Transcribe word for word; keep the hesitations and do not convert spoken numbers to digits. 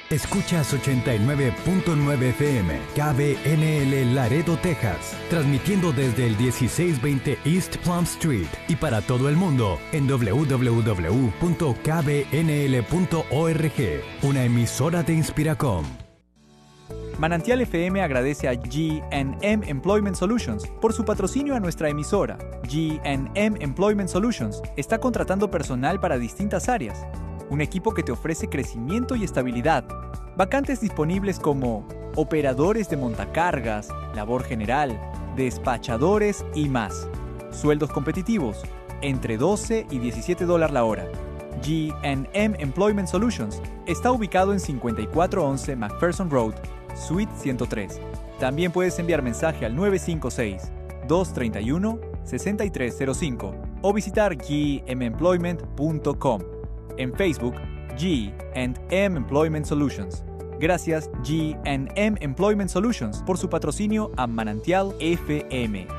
Escuchas ochenta y nueve punto nueve F M, K B N L Laredo, Texas, transmitiendo desde el dieciséis veinte East Plum Street y para todo el mundo en doble u doble u doble u punto k b n l punto org, una emisora de Inspiracom. Manantial F M agradece a G and M Employment Solutions por su patrocinio a nuestra emisora. G and M Employment Solutions está contratando personal para distintas áreas. Un equipo que te ofrece crecimiento y estabilidad. Vacantes disponibles como operadores de montacargas, labor general, despachadores y más. Sueldos competitivos, entre doce y diecisiete dólares la hora. G and M Employment Solutions está ubicado en cincuenta y cuatro once McPherson Road, Suite ciento tres. También puedes enviar mensaje al nueve cinco seis, dos tres uno, seis tres cero cinco o visitar g m employment punto com. En Facebook, G and M Employment Solutions. Gracias G and M Employment Solutions por su patrocinio a Manantial F M.